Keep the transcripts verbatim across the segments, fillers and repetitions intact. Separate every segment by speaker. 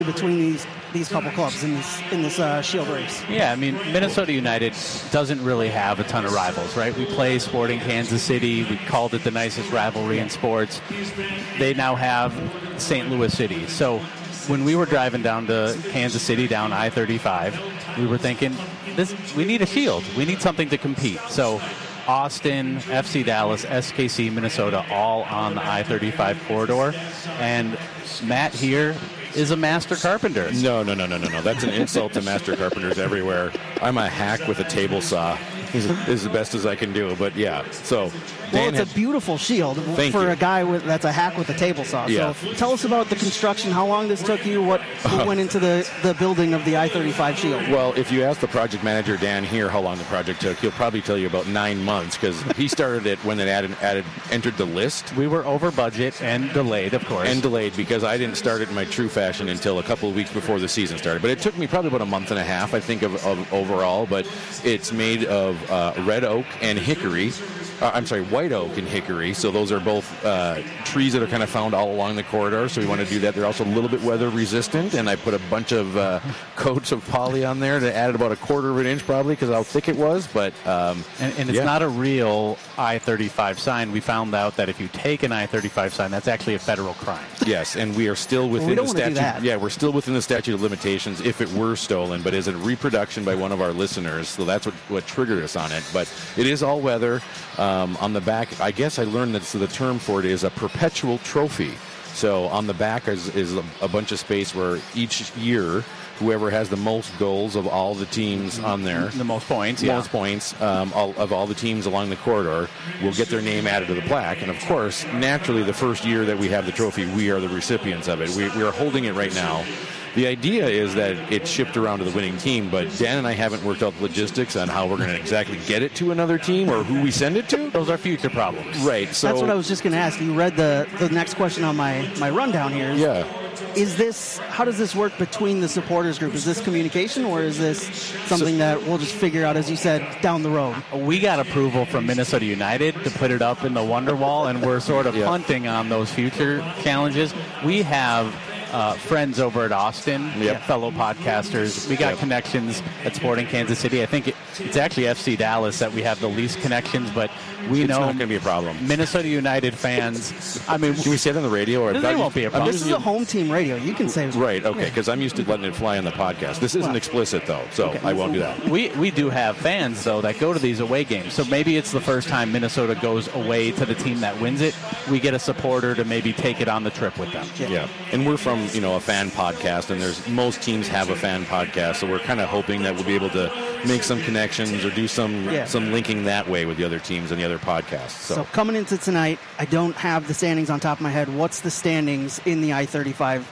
Speaker 1: between these these couple clubs in this in this uh, Shield race.
Speaker 2: Yeah, I mean, Minnesota United doesn't really have a ton of rivals, right? We play Sporting Kansas City. We called it the nicest rivalry in sports. They now have Saint Louis City. So when we were driving down to Kansas City, down I thirty-five, we were thinking, this we need a Shield. We need something to compete. So Austin, F C Dallas, S K C, Minnesota, all on the I thirty-five corridor. And Matt here is a master carpenter.
Speaker 3: No, no, no, no, no, no. That's an insult to master carpenters everywhere. I'm a hack with a table saw. Is, is the best as I can do. But yeah, so
Speaker 1: well,
Speaker 3: Dan
Speaker 1: it's
Speaker 3: had,
Speaker 1: a beautiful Shield for
Speaker 3: you.
Speaker 1: a guy with that's a hack with a table saw.
Speaker 3: Yeah.
Speaker 1: So tell us about the construction, how long this took you, what, what went into the, the building of the I thirty-five Shield.
Speaker 3: Well, if you ask the project manager, Dan, here, how long the project took, he'll probably tell you about nine months because he started it when it added, added entered the list.
Speaker 2: We were over budget and delayed, of course.
Speaker 3: And delayed because I didn't start it in my true fashion until a couple of weeks before the season started. But it took me probably about a month and a half, I think, of, of overall. But it's made of uh, red oak and hickory. Uh, I'm sorry, white oak and hickory. So those are both uh, trees that are kind of found all along the corridor. So we want to do that. They're also a little bit weather resistant. And I put a bunch of uh, coats of poly on there that added about a quarter of an inch probably because how thick it was. But um,
Speaker 2: and, and it's
Speaker 3: yeah.
Speaker 2: not a real I thirty-five sign. We found out that if you take an I thirty-five sign, that's actually a federal crime.
Speaker 3: Yes, and we are still within
Speaker 1: well, we don't
Speaker 3: the
Speaker 1: want to do
Speaker 3: statute.
Speaker 1: that.
Speaker 3: Yeah, we're still within the statute of limitations if it were stolen, but as a reproduction by one of our listeners. So that's what, what triggered us on it. But it is all weather. Um, on the back, I guess I learned that so the term for it is a perpetual trophy. So on the back is, is a, a bunch of space where each year, whoever has the most goals of all the teams on there,
Speaker 2: the most points, yeah.
Speaker 3: most points um, all, of all the teams along the corridor, will get their name added to the plaque. And of course, naturally, the first year that we have the trophy, we are the recipients of it. We, we are holding it right now. The idea is that it's shipped around to the winning team, but Dan and I haven't worked out the logistics on how we're going to exactly get it to another team or who we send it to.
Speaker 2: Those are future problems.
Speaker 3: Right. So
Speaker 1: that's what I was just going to ask. You read the, the next question on my, my rundown here.
Speaker 3: Yeah.
Speaker 1: Is this, how does this work between the supporters group? Is this communication or is this something so, that we'll just figure out, as you said, down the road?
Speaker 2: We got approval from Minnesota United to put it up in the Wonderwall, and we're sort of yeah. punting on those future challenges. We have Uh, friends over at Austin,
Speaker 3: yep.
Speaker 2: fellow podcasters. We got yep. connections at Sporting Kansas City. I think it, it's actually F C Dallas that we have the least connections, but we
Speaker 3: it's
Speaker 2: know
Speaker 3: it's not going to be a problem.
Speaker 2: Minnesota United fans. I mean,
Speaker 3: can we say it on the radio? Or
Speaker 2: it won't be a problem.
Speaker 1: This is a home team radio. You can say
Speaker 3: right. Okay, because I'm used to letting it fly on the podcast. This isn't well, explicit though, so okay. I won't do that.
Speaker 2: We we do have fans though that go to these away games. So maybe it's the first time Minnesota goes away to the team that wins it. We get a supporter to maybe take it on the trip with them.
Speaker 3: Yeah, yeah. And we're from you know a fan podcast, and there's most teams have a fan podcast, so we're kind of hoping that we'll be able to make some connections or do some yeah. some linking that way with the other teams and the other podcasts. So.
Speaker 1: so coming into tonight, I don't have the standings on top of my head. What's the standings in the I thirty-five?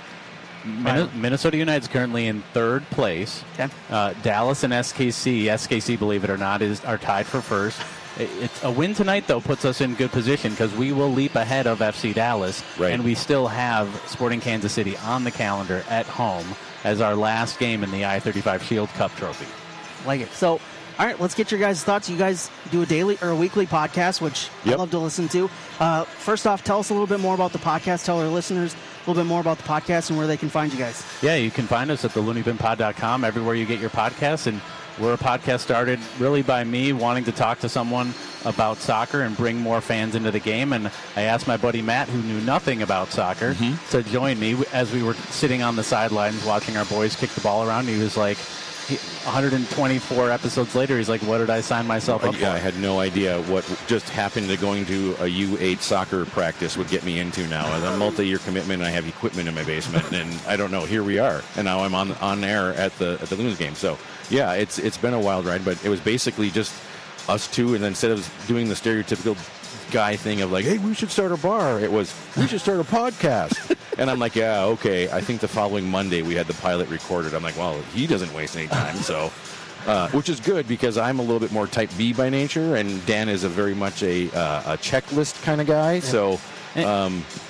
Speaker 2: Min- Minnesota United is currently in third place.
Speaker 1: Okay.
Speaker 2: Uh, Dallas and S K C, S K C, believe it or not, is are tied for first. It's a win tonight, though, puts us in good position because we will leap ahead of F C Dallas,
Speaker 3: right.
Speaker 2: and we still have Sporting Kansas City on the calendar at home as our last game in the I thirty-five Shield Cup trophy.
Speaker 1: Like it. So, all right, let's get your guys' thoughts. You guys do a daily or a weekly podcast, which yep. I love to listen to. Uh, first off, tell us a little bit more about the podcast. Tell our listeners a little bit more about the podcast and where they can find you guys.
Speaker 2: Yeah, you can find us at the looney bin pod dot com, everywhere you get your podcasts, and we're a podcast started really by me wanting to talk to someone about soccer and bring more fans into the game. And I asked my buddy Matt, who knew nothing about soccer, mm-hmm. to join me as we were sitting on the sidelines watching our boys kick the ball around. He was like, one hundred twenty-four episodes later, he's like, what did I sign myself up for?
Speaker 3: Yeah, I had no idea what just happened to going to a U eight soccer practice would get me into now. As a multi-year commitment, I have equipment in my basement, and I don't know, here we are. And now I'm on on air at the at the Loons game. So, yeah, it's it's been a wild ride, but it was basically just us two, and then instead of doing the stereotypical guy thing of like, hey, we should start a bar, it was, we should start a podcast. And I'm like, yeah, okay. I think the following Monday we had the pilot recorded. I'm like, well, he doesn't waste any time, so... Uh, which is good because I'm a little bit more type B by nature, and Dan is a very much a uh, a checklist kind of guy. Yeah. So, um,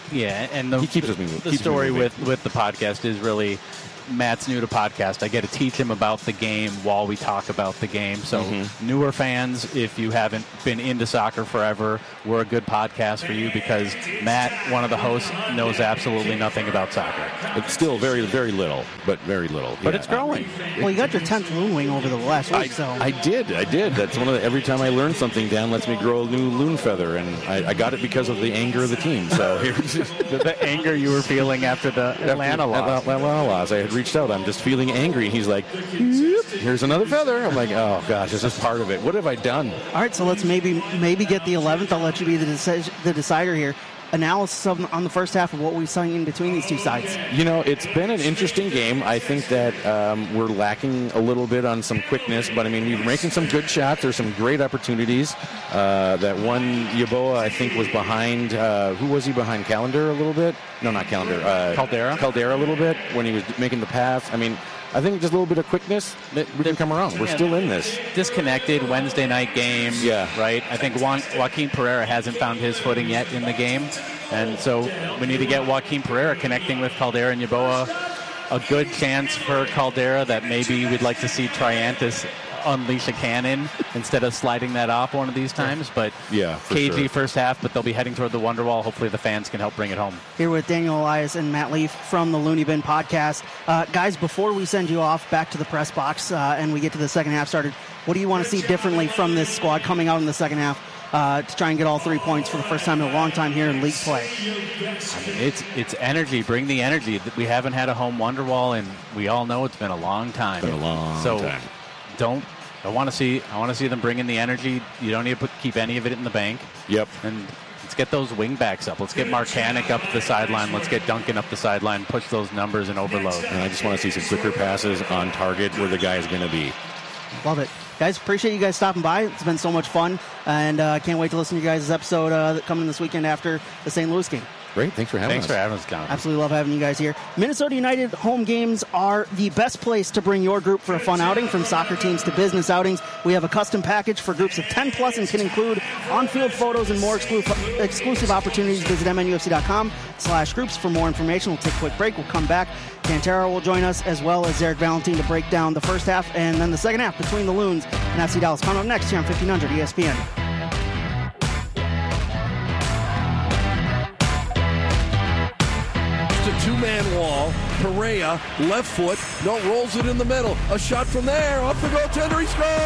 Speaker 2: Yeah, and the,
Speaker 3: he keeps
Speaker 2: the,
Speaker 3: us moving.
Speaker 2: the
Speaker 3: keeps
Speaker 2: story
Speaker 3: moving.
Speaker 2: with, with the podcast is really Matt's new to podcast. I get to teach him about the game while we talk about the game. So mm-hmm. newer fans, if you haven't been into soccer forever, we're a good podcast for you because Matt, one of the hosts, knows absolutely nothing about soccer.
Speaker 3: It's still very, very little, but very little.
Speaker 2: But
Speaker 3: yeah.
Speaker 2: it's growing.
Speaker 1: Well, you got your tenth loon wing over the last week,
Speaker 3: I,
Speaker 1: so.
Speaker 3: I did, I did. That's one of the, every time I learn something, Dan lets me grow a new loon feather, and I, I got it because of the anger of the team. So here's
Speaker 2: the, the anger you were feeling after the Atlanta
Speaker 3: after,
Speaker 2: loss.
Speaker 3: Atlanta loss. I had reached out. I'm just feeling angry. He's like, here's another feather. I'm like, oh gosh, this is part of it. What have I done?
Speaker 1: All right, so let's maybe maybe get the eleventh. I'll let you be the deci- the decider here. Analysis of, on the first half of what we saw in between these two sides.
Speaker 3: You know, it's been an interesting game. I think that um, we're lacking a little bit on some quickness, but I mean, we're making some good shots. There's some great opportunities. Uh, that one, Yeboah, I think, was behind. Uh, who was he behind? Calendar a little bit? No, not Calendar. Uh,
Speaker 2: Caldera.
Speaker 3: Caldera a little bit when he was making the pass. I mean, I think just a little bit of quickness, we can come around. We're yeah, still in this.
Speaker 2: Disconnected Wednesday night game.
Speaker 3: Yeah.
Speaker 2: Right? I think Juan, Joaquin Pereira hasn't found his footing yet in the game. And so we need to get Joaquin Pereira connecting with Caldera and Yeboah. A good chance for Caldera that maybe we'd like to see Triantis unleash a cannon instead of sliding that off one of these times. But
Speaker 3: yeah,
Speaker 2: K G
Speaker 3: sure.
Speaker 2: first half, but they'll be heading toward the Wonderwall. Hopefully the fans can help bring it home.
Speaker 1: Here with Daniel Elias and Matt Leaf from the Looney Bin podcast. Uh, guys, before we send you off back to the press box uh, and we get to the second half started, what do you want to see differently from this squad coming out in the second half uh, to try and get all three points for the first time in a long time here in league play?
Speaker 2: I mean, it's it's energy. Bring the energy. We haven't had a home Wonderwall, and we all know it's been a long time.
Speaker 3: It's been a long
Speaker 2: so
Speaker 3: time.
Speaker 2: Don't. I want to see. I want to see them bring in the energy. You don't need to put, keep any of it in the bank.
Speaker 3: Yep.
Speaker 2: And let's get those wing backs up. Let's get Marcanic up the sideline. Let's get Duncan up the sideline. Push those numbers and overload.
Speaker 3: And I just want to see some quicker passes on target where the guy is going to be.
Speaker 1: Love it. Guys, appreciate you guys stopping by. It's been so much fun. And I uh, can't wait to listen to you guys' episode uh, coming this weekend after the Saint Louis game.
Speaker 3: Great. Thanks for having
Speaker 2: Thanks
Speaker 3: us.
Speaker 2: Thanks for having us, John.
Speaker 1: Absolutely love having you guys here. Minnesota United home games are the best place to bring your group for a fun outing. From soccer teams to business outings, we have a custom package for groups of ten plus and can include on-field photos and more exclu- exclusive opportunities. Visit M N U F C dot com slash groups for more information. We'll take a quick break. We'll come back. Cantera will join us as well as Zarek Valentine to break down the first half and then the second half between the Loons and F C Dallas. Coming up next here on fifteen hundred E S P N.
Speaker 4: Two-man wall. Pereira, left foot. No, rolls it in the middle. A shot from there. Off the goaltender. He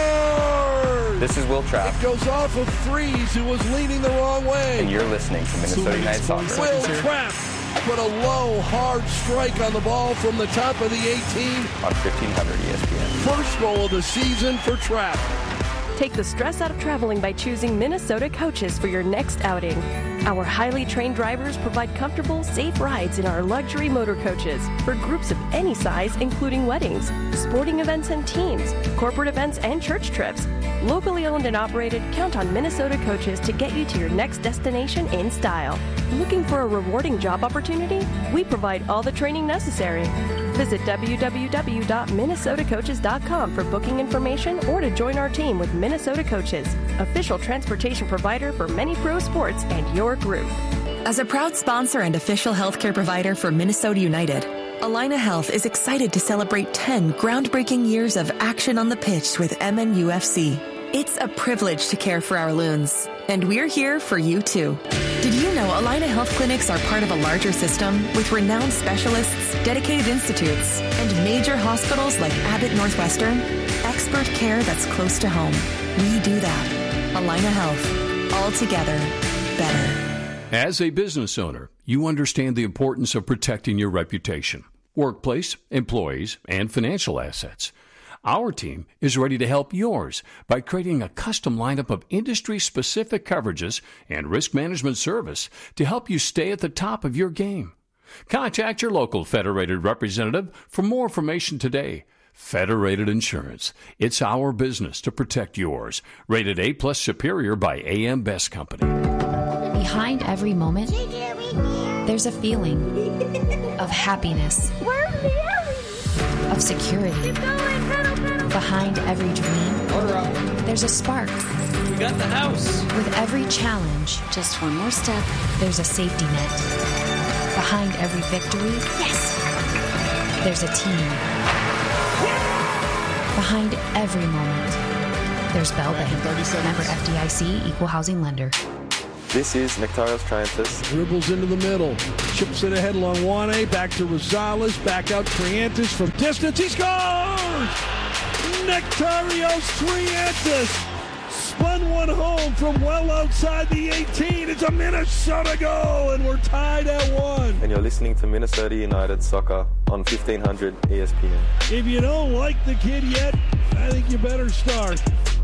Speaker 4: scores!
Speaker 5: This is Will Trapp.
Speaker 4: It goes off of Freeze, who was leaning the wrong way.
Speaker 5: And you're listening to Minnesota United Soccer.
Speaker 4: Will Trapp put a low, hard strike on the ball from the top of the eighteen.
Speaker 5: On fifteen hundred E S P N.
Speaker 4: First goal of the season for Trapp.
Speaker 6: Take the stress out of traveling by choosing Minnesota Coaches for your next outing. Our highly trained drivers provide comfortable, safe rides in our luxury motor coaches for groups of any size, including weddings, sporting events and teams, corporate events and church trips. Locally owned and operated, count on Minnesota Coaches to get you to your next destination in style. Looking for a rewarding job opportunity? We provide all the training necessary. Visit w w w dot minnesota coaches dot com for booking information or to join our team with Minnesota Coaches, official transportation provider for many pro sports and your group.
Speaker 7: As a proud sponsor and official healthcare provider for Minnesota United, Allina Health is excited to celebrate ten groundbreaking years of action on the pitch with M N U F C. It's a privilege to care for our loons, and we're here for you too. Did you know Allina Health Clinics are part of a larger system with renowned specialists, dedicated institutes, and major hospitals like Abbott Northwestern? Expert care that's close to home. We do that. Allina Health. All together, better.
Speaker 8: As a business owner, you understand the importance of protecting your reputation, workplace, employees, and financial assets. Our team is ready to help yours by creating a custom lineup of industry-specific coverages and risk management service to help you stay at the top of your game. Contact your local Federated representative for more information today. Federated Insurance. It's our business to protect yours. Rated A plus Superior by A M Best Company.
Speaker 9: Behind every moment, there's a feeling of happiness, of security. Behind every dream, there's a spark
Speaker 10: We got the house.
Speaker 9: With every challenge,
Speaker 11: just one more step,
Speaker 9: there's a safety net. Behind every victory,
Speaker 11: yes,
Speaker 9: there's a team. Behind every moment, there's Bell Bank. Member F D I C, Equal Housing Lender.
Speaker 5: This is Nectarios Triantis.
Speaker 4: Dribbles into the middle. Chips it ahead along Juane. Back to Rosales. Back out Triantis from distance. He scores! Nectarios Triantis spun one home from well outside the eighteen. It's a Minnesota goal, and we're tied at one.
Speaker 5: And you're listening to Minnesota United Soccer on fifteen hundred E S P N.
Speaker 4: If you don't like the kid yet, I think you better start.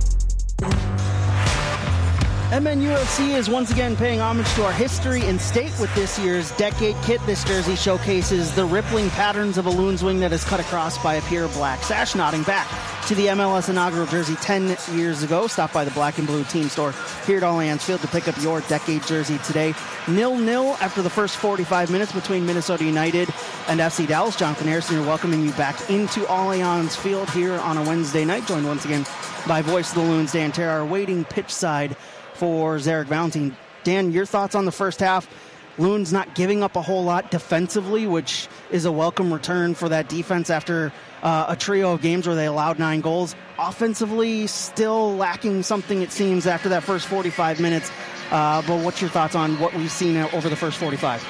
Speaker 1: M N U F C is once again paying homage to our history and state with this year's Decade Kit. This jersey showcases the rippling patterns of a loon's wing that is cut across by a pure black sash, nodding back to the M L S inaugural jersey ten years ago. Stop by the Black and Blue team store here at Allianz Field to pick up your Decade jersey today. nil nil after the first forty-five minutes between Minnesota United and F C Dallas. Jonathan Harrison here welcoming you back into Allianz Field here on a Wednesday night, joined once again by voice of the Loons, Dan Terra, waiting pitch side for Zarek Valentine. Dan, your thoughts on the first half? Loons not giving up a whole lot defensively, which is a welcome return for that defense after uh, a trio of games where they allowed nine goals. Offensively, still lacking something, it seems, after that first forty-five minutes. Uh, but what's your thoughts on what we've seen over the first forty-five?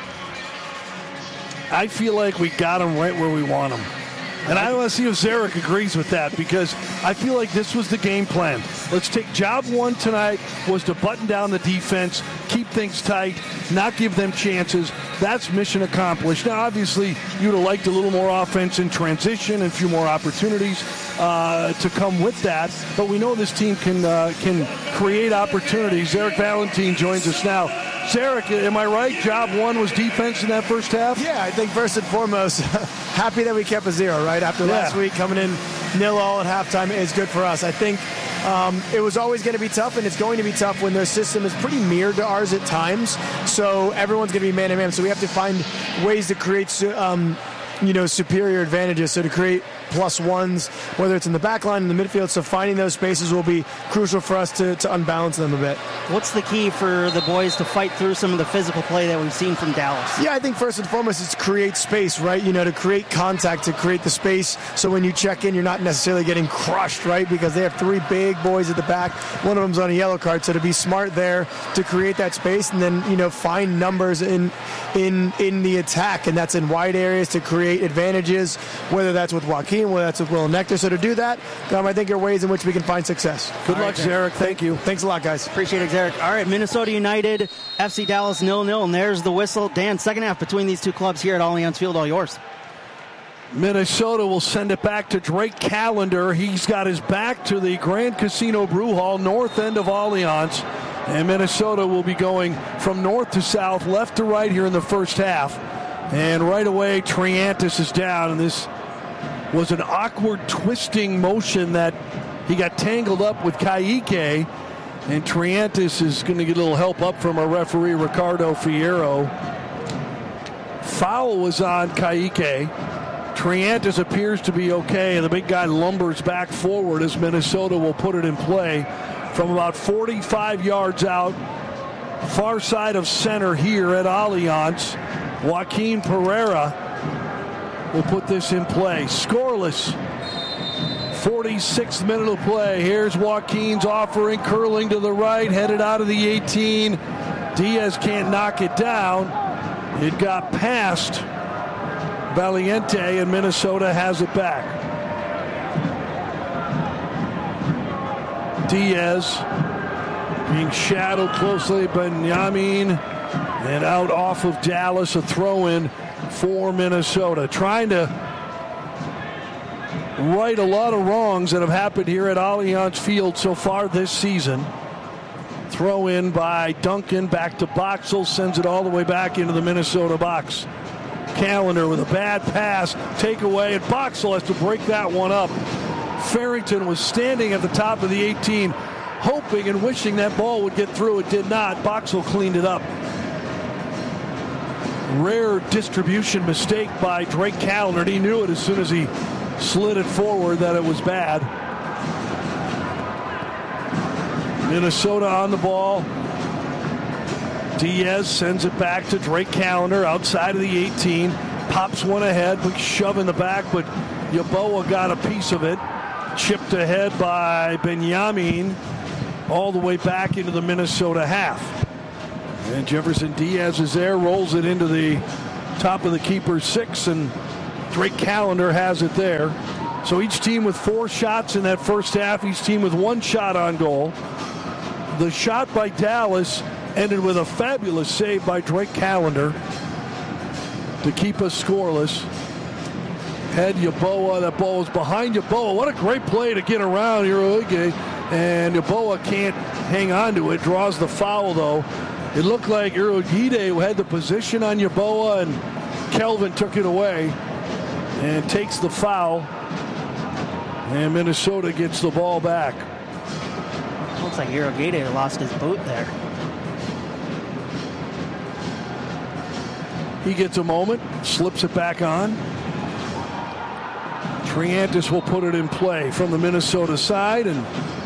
Speaker 4: I feel like we got them right where we want them. And I want to see if Zarek agrees with that, because I feel like this was the game plan. Let's take job one tonight was to button down the defense, keep things tight, not give them chances. That's mission accomplished. Now, obviously, you would have liked a little more offense in transition and a few more opportunities uh, to come with that. But we know this team can uh, can create opportunities. Zarek Valentine joins us now. Zarek, am I right? Job one was defense in that first half?
Speaker 12: Yeah, I think first and foremost, happy that we kept a zero, right? After
Speaker 4: yeah.
Speaker 12: last week, coming in nil all at halftime is good for us. I think um, it was always going to be tough, and it's going to be tough when their system is pretty mirrored to ours at times. So everyone's going to be man-to-man. So we have to find ways to create um, you know, superior advantages. So to create plus ones, whether it's in the back line, in the midfield. So finding those spaces will be crucial for us to, to unbalance them a bit.
Speaker 1: What's the key for the boys to fight through some of the physical play that we've seen from Dallas?
Speaker 12: Yeah, I think first and foremost is to create space, right? You know, to create contact, to create the space. So when you check in, you're not necessarily getting crushed, right? Because they have three big boys at the back. One of them's on a yellow card. So to be smart there, to create that space, and then, you know, find numbers in in in the attack. And that's in wide areas to create advantages, whether that's with Joaquin, whether that's with Will Nectar. So to do that, um, I think there are ways in which we can find success.
Speaker 4: Good All luck, right, Zarek. Thank you.
Speaker 12: Thanks a lot, guys.
Speaker 1: Appreciate it, Zarek. All right, Minnesota United, F C Dallas nil nil, and there's the whistle. Dan, second half between these two clubs here at Allianz Field, all yours.
Speaker 4: Minnesota will send it back to Drake Callender. He's got his back to the Grand Casino Brew Hall, north end of Allianz. And Minnesota will be going from north to south, left to right here in the first half. And right away, Triantis is down. And this was an awkward twisting motion that he got tangled up with Ka'ike. And Triantis is going to get a little help up from our referee, Ricardo Fierro. Foul was on Ka'ike. Triantis appears to be okay. The big guy lumbers back forward as Minnesota will put it in play from about forty-five yards out, far side of center here at Allianz. Joaquin Pereira will put this in play. Scoreless. forty-sixth minute of play. Here's Joaquin's offering, curling to the right, headed out of the eighteen. Diaz can't knock it down. It got past Valiente, and Minnesota has it back. Diaz being shadowed closely by Benjamin, and out off of Dallas, a throw-in for Minnesota. Trying to right a lot of wrongs that have happened here at Allianz Field so far this season. Throw in by Duncan, back to Boxall, sends it all the way back into the Minnesota box. Callender with a bad pass, takeaway, and Boxall has to break that one up. Farrington was standing at the top of the eighteen, hoping and wishing that ball would get through. It did not. Boxall cleaned it up. Rare distribution mistake by Drake Callender. He knew it as soon as he slid it forward that it was bad. Minnesota on the ball. Diaz sends it back to Drake Callender outside of the eighteen. Pops one ahead, big shove in the back, but Yeboah got a piece of it. Chipped ahead by Benjamin all the way back into the Minnesota half. And Jefferson Diaz is there, rolls it into the top of the keeper's six, and Drake Callender has it there. So each team with four shots in that first half, each team with one shot on goal. The shot by Dallas ended with a fabulous save by Drake Callender to keep us scoreless. Had Yeboah, that ball was behind Yeboah. What a great play to get around Uruguay, and Yeboah can't hang on to it. Draws the foul, though. It looked like Uruguay had the position on Yeboah, and Kelvin took it away and takes the foul. And Minnesota gets the ball back.
Speaker 1: Looks like Uruguay lost his boot there.
Speaker 4: He gets a moment, slips it back on. Triantis will put it in play from the Minnesota side, and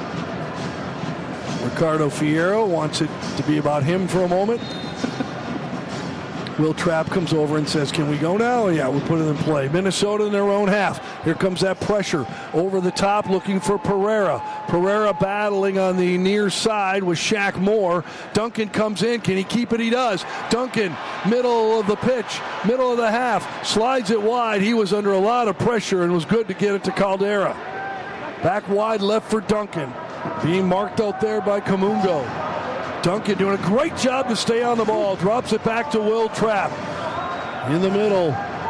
Speaker 4: Ricardo Fierro wants it to be about him for a moment. Will Trapp comes over and says, can we go now? Yeah, we'll put it in play. Minnesota in their own half. Here comes that pressure. Over the top looking for Pereira. Pereira battling on the near side with Shaq Moore. Duncan comes in. Can he keep it? He does. Duncan, middle of the pitch, middle of the half, slides it wide. He was under a lot of pressure and was good to get it to Caldera. Back wide left for Duncan. Being marked out there by Kamungo. Duncan doing a great job to stay on the ball. Drops it back to Will Trapp. In the middle.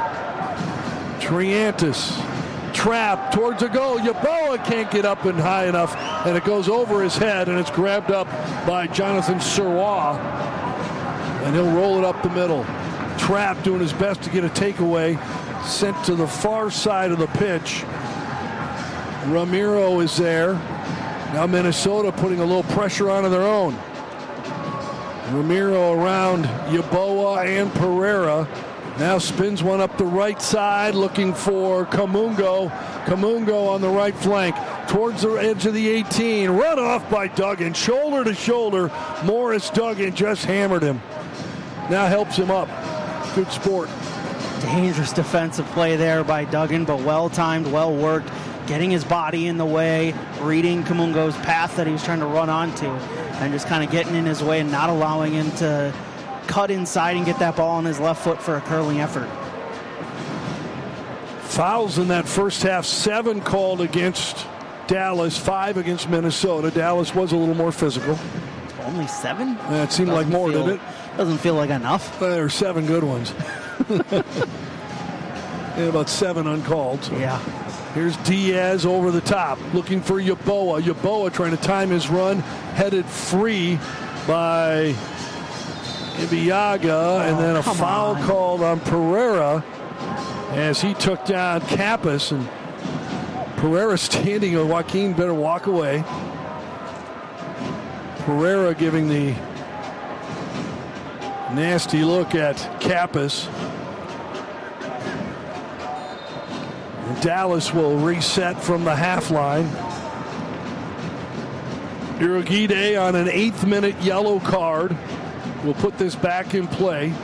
Speaker 4: Triantis. Trapp towards a goal. Yeboah can't get up and high enough. And it goes over his head. And it's grabbed up by Jonathan Sirois. And he'll roll it up the middle. Trapp doing his best to get a takeaway. Sent to the far side of the pitch. Ramiro is there. Now Minnesota putting a little pressure on of their own. Ramiro around Yeboah and Pereira. Now spins one up the right side looking for Kamungo. Kamungo on the right flank towards the edge of the eighteen. Run off by Duggan. Shoulder to shoulder. Morris Duggan just hammered him. Now helps him up. Good sport.
Speaker 1: Dangerous defensive play there by Duggan, but well-timed, well-worked. Getting his body in the way, reading Kamungo's path that he was trying to run onto, and just kind of getting in his way and not allowing him to cut inside and get that ball on his left foot for a curling effort.
Speaker 4: Fouls in that first half, seven called against Dallas, five against Minnesota. Dallas was a little more physical.
Speaker 1: Only seven?
Speaker 4: Yeah, it seemed doesn't like more,
Speaker 1: feel,
Speaker 4: didn't it?
Speaker 1: Doesn't feel like enough.
Speaker 4: Well, there were seven good ones. And about seven uncalled. So.
Speaker 1: Yeah.
Speaker 4: Here's Diaz over the top, looking for Yeboah. Yeboah trying to time his run, headed free by Ibiaga, oh, and then a foul on. called on Pereira as he took down Kappas, and Pereira standing, and Joaquin better walk away. Pereira giving the nasty look at Kappas. Dallas will reset from the half line. Uruguay on an eighth minute yellow card will put this back in play.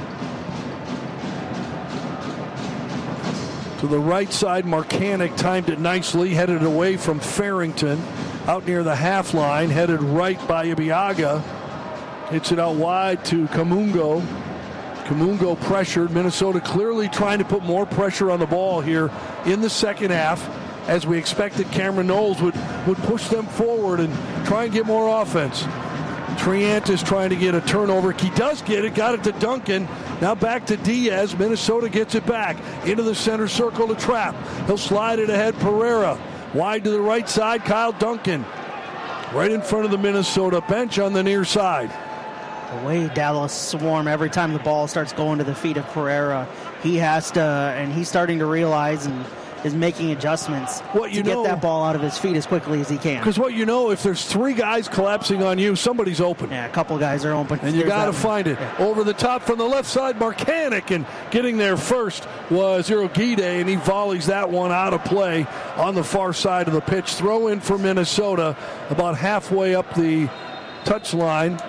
Speaker 4: To the right side, Marcanic timed it nicely, headed away from Farrington. Out near the half line, headed right by Ibiaga. Hits it out wide to Kamungo. Kamungo pressured. Minnesota clearly trying to put more pressure on the ball here in the second half, as we expected Cameron Knowles would, would push them forward and try and get more offense. Triantis trying to get a turnover. He does get it. Got it to Duncan. Now back to Diaz. Minnesota gets it back into the center circle to Trapp. He'll slide it ahead. Pereira. Wide to the right side. Kyle Duncan. Right in front of the Minnesota bench on the near side.
Speaker 1: The way Dallas swarm every time the ball starts going to the feet of Pereira, he has to, and he's starting to realize and is making adjustments
Speaker 4: what you
Speaker 1: to
Speaker 4: know,
Speaker 1: get that ball out of his feet as quickly as he can.
Speaker 4: Because what you know, if there's three guys collapsing on you, somebody's open.
Speaker 1: Yeah, a couple guys are open.
Speaker 4: And you got to find it. Yeah. Over the top from the left side, Marcanic, and getting there first was Uruguay, and he volleys that one out of play on the far side of the pitch. Throw in for Minnesota about halfway up the touchline.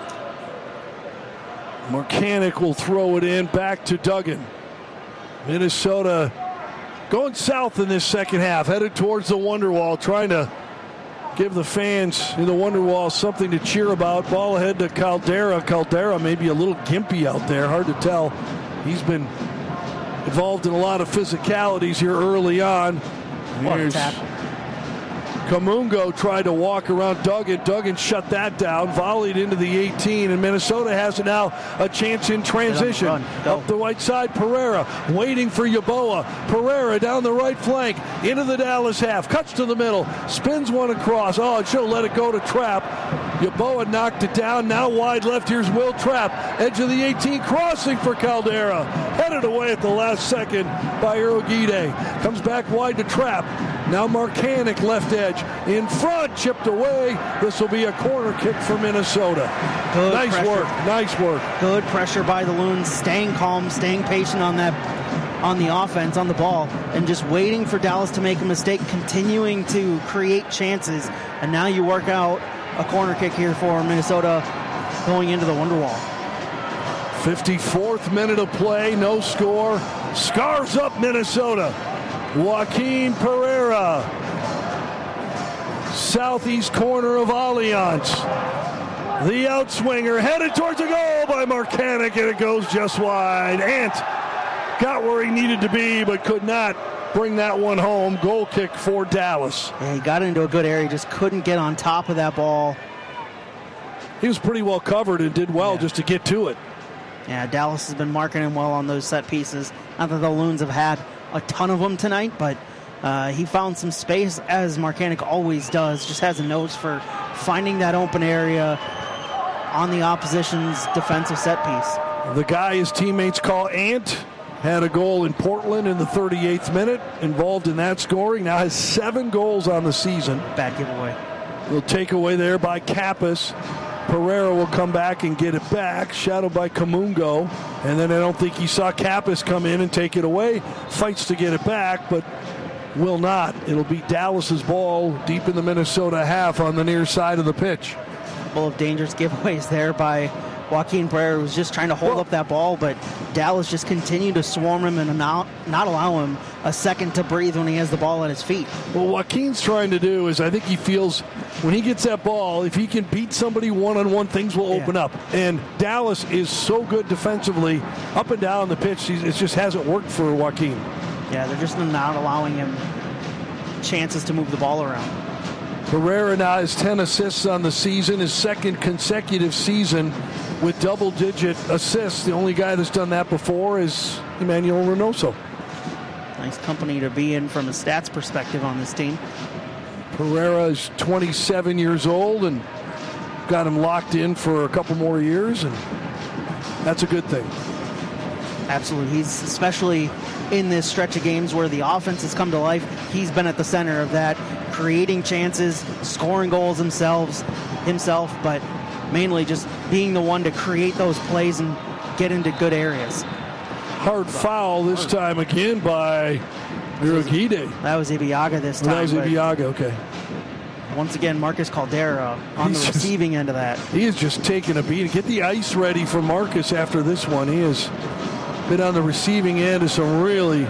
Speaker 4: Marcanic will throw it in back to Duggan. Minnesota going south in this second half, headed towards the Wonderwall, trying to give the fans in the Wonderwall something to cheer about. Ball ahead to Caldera. Caldera maybe a little gimpy out there, hard to tell. He's been involved in a lot of physicalities here early on. Here's Kamungo tried to walk around Duggan. Duggan shut that down, volleyed into the eighteen, and Minnesota has now a chance in transition. Up the right side, Pereira waiting for Yeboah. Pereira down the right flank, into the Dallas half, cuts to the middle, spins one across. Oh, and she'll let it go to Trapp. Yeboah knocked it down. Now wide left, here's Will Trapp. Edge of the eighteen, crossing for Caldera. Headed away at the last second by Urugide. Comes back wide to Trapp. Now Marcanic left edge. In front, chipped away. This will be a corner kick for Minnesota.
Speaker 1: Good
Speaker 4: nice
Speaker 1: pressure.
Speaker 4: work. Nice work.
Speaker 1: Good pressure by the Loons. Staying calm, staying patient on that, on the offense, on the ball, and just waiting for Dallas to make a mistake, continuing to create chances. And now you work out a corner kick here for Minnesota going into the Wonderwall.
Speaker 4: fifty-fourth minute of play, no score. Scarves up Minnesota. Joaquin Pereira. Southeast corner of Allianz. The outswinger headed towards a goal by Marcanic, and it goes just wide. Ant got where he needed to be, but could not bring that one home. Goal kick for Dallas.
Speaker 1: Yeah, he got into a good area, just couldn't get on top of that ball.
Speaker 4: He was pretty well covered and did well yeah. just to get to it.
Speaker 1: Yeah, Dallas has been marking him well on those set pieces. Not that the Loons have had a ton of them tonight, but uh, he found some space, as Marcanic always does. Just has a nose for finding that open area on the opposition's defensive set piece.
Speaker 4: The guy his teammates call Ant had a goal in Portland in the thirty-eighth minute, involved in that scoring. Now has seven goals on the season.
Speaker 1: Bad giveaway.
Speaker 4: Will take away there by Kappas. Pereira will come back and get it back, shadowed by Kamungo. And then I don't think he saw Kappas come in and take it away. Fights to get it back, but will not. It'll be Dallas's ball deep in the Minnesota half on the near side of the pitch.
Speaker 1: Full of dangerous giveaways there by Joaquin Pereira, who was just trying to hold well, up that ball, but Dallas just continued to swarm him and not, not allow him a second to breathe when he has the ball at his feet.
Speaker 4: Well, what Joaquin's trying to do is I think he feels when he gets that ball, if he can beat somebody one-on-one, things will open yeah. up. And Dallas is so good defensively up and down the pitch. It just hasn't worked for Joaquin.
Speaker 1: Yeah, they're just not allowing him chances to move the ball around.
Speaker 4: Pereira now has ten assists on the season, his second consecutive season with double-digit assists. The only guy that's done that before is Emmanuel Reynoso.
Speaker 1: Nice company to be in from a stats perspective on this team.
Speaker 4: Pereira is twenty-seven years old and got him locked in for a couple more years, and that's a good thing.
Speaker 1: Absolutely. He's especially in this stretch of games where the offense has come to life. He's been at the center of that, creating chances, scoring goals themselves, himself, but mainly just being the one to create those plays and get into good areas.
Speaker 4: Hard foul this time again by Urugide.
Speaker 1: That was Ibeagha this time.
Speaker 4: That was Ibeagha, okay.
Speaker 1: Once again, Marcus Caldera on
Speaker 4: He's
Speaker 1: the receiving
Speaker 4: just,
Speaker 1: end of that.
Speaker 4: He is just taking a beat. Get the ice ready for Marcus after this one. He has been on the receiving end of some really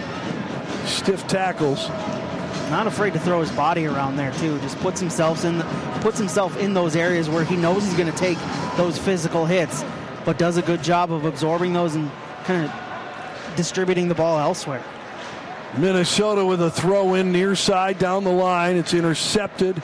Speaker 4: stiff tackles.
Speaker 1: Not afraid to throw his body around there too. Just puts himself in, puts himself in those areas where he knows he's going to take those physical hits, but does a good job of absorbing those and kind of distributing the ball elsewhere.
Speaker 4: Minnesota with a throw in near side down the line. It's intercepted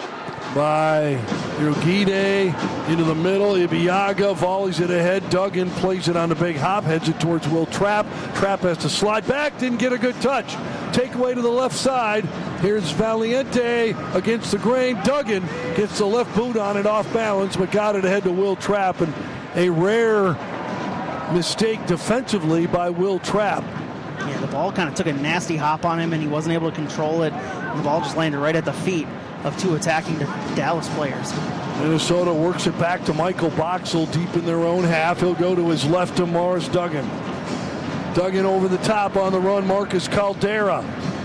Speaker 4: by Urugide into the middle. Ibeagha volleys it ahead. Duggan plays it on the big hop, heads it towards Will Trapp. Trapp has to slide back, didn't get a good touch. Takeaway to the left side. Here's Valiente against the grain. Duggan gets the left boot on it off balance, but got it ahead to Will Trapp. And a rare mistake defensively by Will Trapp.
Speaker 1: Yeah, the ball kind of took a nasty hop on him, and he wasn't able to control it. And the ball just landed right at the feet of two attacking Dallas players.
Speaker 4: Minnesota works it back to Michael Boxall deep in their own half. He'll go to his left to Morris Duggan. Duggan over the top on the run. Marcus Caldera.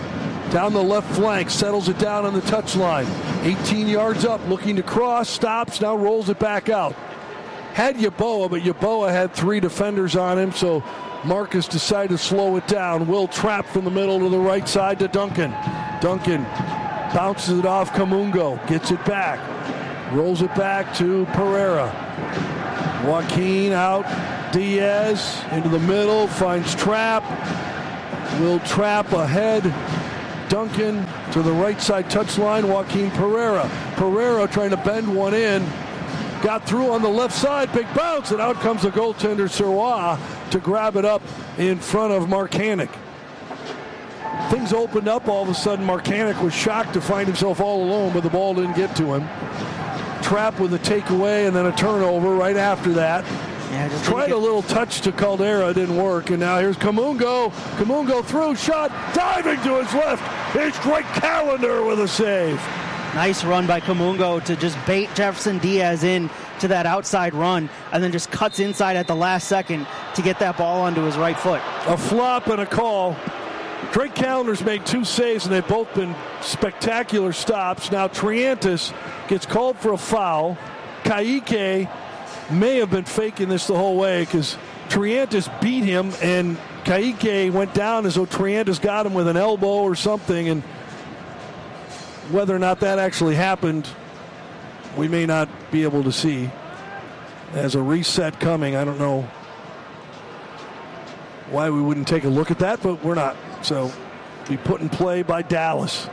Speaker 4: down the left flank, settles it down on the touchline. eighteen yards up, looking to cross, stops, now rolls it back out. Had Yeboah, but Yeboah had three defenders on him, so Marcus decided to slow it down. Will Trapp from the middle to the right side to Duncan. Duncan bounces it off Kamungo, gets it back, rolls it back to Pereira. Joaquin out, Diaz into the middle, finds Trapp. Will Trapp ahead. Duncan to the right side touchline, Joaquin Pereira. Pereira trying to bend one in. Got through on the left side, big bounce, and out comes the goaltender, Sirois, to grab it up in front of Marcanic. Things opened up all of a sudden. Marcanic was shocked to find himself all alone, but the ball didn't get to him. Trapp with a takeaway and then a turnover right after that.
Speaker 1: Yeah, just
Speaker 4: Tried a little touch to Caldera, didn't work, and now here's Kamungo. Kamungo through, shot, diving to his left. Here's Drake Callender with a save.
Speaker 1: Nice run by Kamungo to just bait Jefferson Diaz in to that outside run, and then just cuts inside at the last second to get that ball onto his right foot.
Speaker 4: A flop and a call. Drake Callender's made two saves, and they've both been spectacular stops. Now Triantis gets called for a foul. Ka'ike may have been faking this the whole way because Triantis beat him, and Ka'ike went down as though Triantis got him with an elbow or something, and whether or not that actually happened, we may not be able to see. As a reset coming, I don't know why we wouldn't take a look at that, but we're not. So, be put in play by Dallas.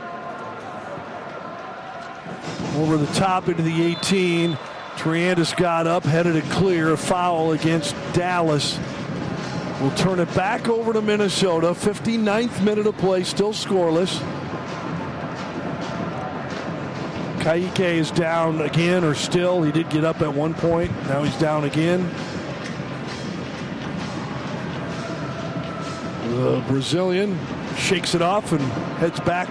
Speaker 4: Over the top into the eighteen. Triantis got up, headed it clear. A foul against Dallas. We'll turn it back over to Minnesota. fifty-ninth minute of play, still scoreless. Ka'ike is down again, or still. He did get up at one point. Now he's down again. The Brazilian shakes it off and heads back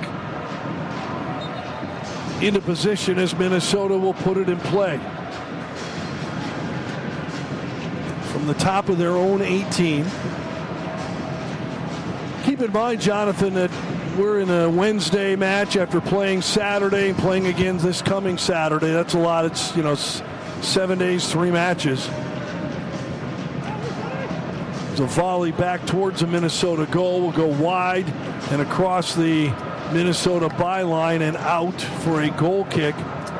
Speaker 4: into position as Minnesota will put it in play. From the top of their own eighteen. Keep in mind, Jonathan, that we're in a Wednesday match after playing Saturday and playing again this coming Saturday. That's a lot. It's, you know, seven days, three matches. It's a volley back towards the Minnesota goal. Will go wide and across the Minnesota byline and out for a goal kick.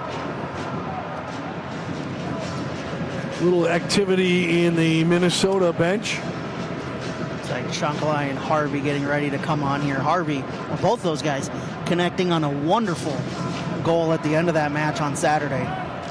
Speaker 4: Little activity in the Minnesota bench.
Speaker 1: It's like Shankly and Harvey getting ready to come on here. Harvey, well, both those guys connecting on a wonderful goal at the end of that match on Saturday.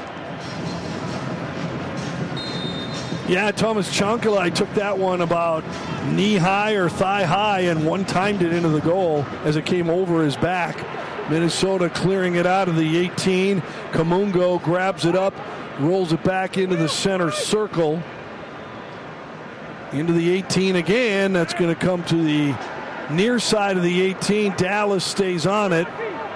Speaker 4: Yeah, Thomas Chankala took that one about knee high or thigh high and one-timed it into the goal as it came over his back. Minnesota clearing it out of the eighteen. Kamungo grabs it up, rolls it back into the center circle. Into the eighteen again. That's going to come to the near side of the eighteen. Dallas stays on it.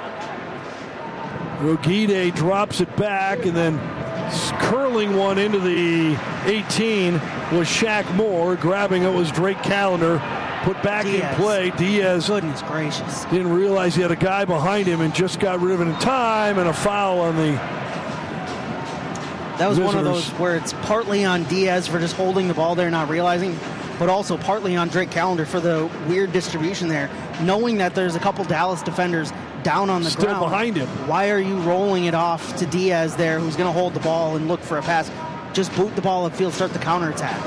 Speaker 4: Rogide drops it back, and then curling one into the eighteen was Shaq Moore. Grabbing it was Drake Callender. Put back
Speaker 1: Diaz.
Speaker 4: in play. Diaz.
Speaker 1: Goodness gracious.
Speaker 4: Didn't realize he had a guy behind him and just got rid of it in time, and a foul on the
Speaker 1: That was
Speaker 4: visitors.
Speaker 1: one of those where it's partly on Diaz for just holding the ball there, not realizing, but also partly on Drake Callender for the weird distribution there, knowing that there's a couple Dallas defenders down on the
Speaker 4: Still
Speaker 1: ground.
Speaker 4: behind him.
Speaker 1: Why are you rolling it off to Diaz there, who's going to hold the ball and look for a pass? Just boot the ball upfield, start the counterattack.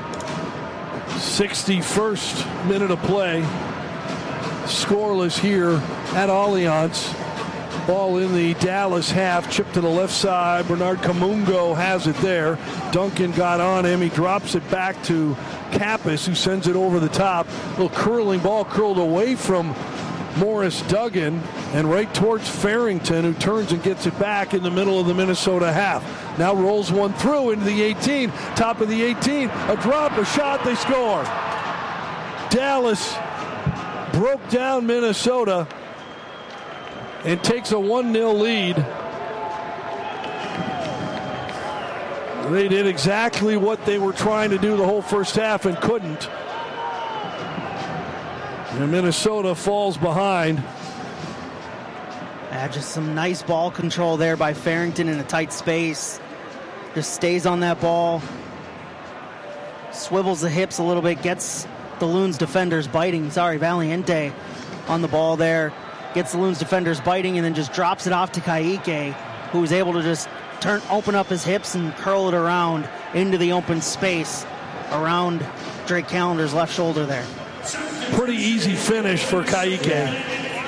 Speaker 4: sixty-first minute of play. Scoreless here at Allianz. Ball in the Dallas half, chip to the left side. Bernard Kamungo has it there. Duncan got on him. He drops it back to Kappas, who sends it over the top. Little curling ball curled away from Morris Duggan and right towards Farrington, who turns and gets it back in the middle of the Minnesota half. Now rolls one through into the eighteen. Top of the eighteen. A drop, a shot, they score. Dallas broke down Minnesota and takes a one nil lead. They did exactly what they were trying to do the whole first half and couldn't. And Minnesota falls behind.
Speaker 1: Yeah, just some nice ball control there by Farrington in a tight space. Just stays on that ball. Swivels the hips a little bit. Gets the Loons defenders biting. Sorry, Valiente on the ball there. Gets the Loons defenders biting and then just drops it off to Kaique, who was able to just turn, open up his hips and curl it around into the open space around Drake Calendar's left shoulder there.
Speaker 4: Pretty easy finish for Kaique.
Speaker 1: Yeah.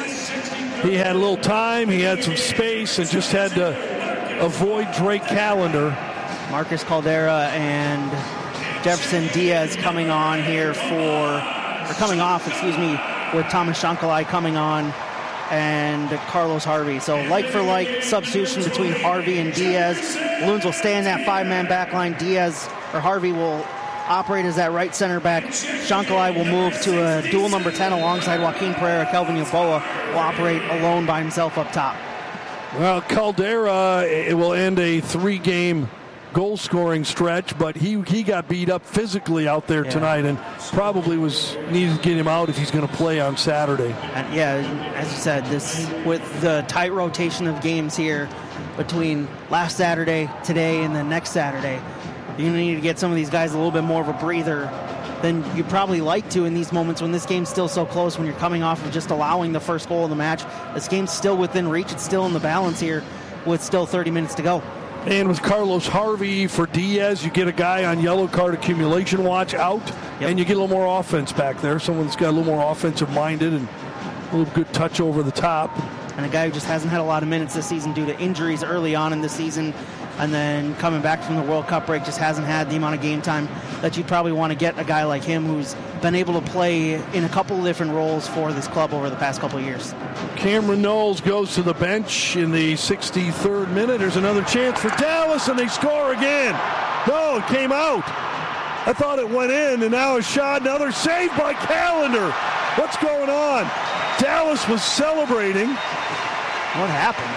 Speaker 4: He had a little time, he had some space, and just had to avoid Drake Callender.
Speaker 1: Marcus Caldera and Jefferson Diaz coming on here for, or coming off, excuse me, with Thomas Shankalai coming on and Carlos Harvey. So like for like substitution between Harvey and Diaz. Loons will stay in that five-man back line. Diaz or Harvey will operate as that right center back. Shankalai will move to a dual number ten alongside Joaquin Pereira. Kelvin Yaboa will operate alone by himself up top.
Speaker 4: Well, Caldera, it will end a three-game goal-scoring stretch, but he he got beat up physically out there yeah. tonight, and probably was needed to get him out if he's going to play on Saturday.
Speaker 1: And yeah, as you said, this with the tight rotation of games here between last Saturday, today, and then next Saturday, you need to get some of these guys a little bit more of a breather than you probably like to in these moments when this game's still so close, when you're coming off of just allowing the first goal of the match. This game's still within reach. It's still in the balance here with still thirty minutes to go.
Speaker 4: And with Carlos Harvey for Diaz, you get a guy on yellow card accumulation watch out, yep. and you get a little more offense back there. Someone that's got a little more offensive-minded and a little good touch over the top.
Speaker 1: And a guy who just hasn't had a lot of minutes this season due to injuries early on in the season, and then coming back from the World Cup break, just hasn't had the amount of game time that you'd probably want to get a guy like him who's been able to play in a couple of different roles for this club over the past couple of years.
Speaker 4: Cameron Knowles goes to the bench in the sixty-third minute. There's another chance for Dallas, and they score again. No, it came out. I thought it went in, and now a shot. Another save by Callender. What's going on? Dallas was celebrating.
Speaker 1: What happened?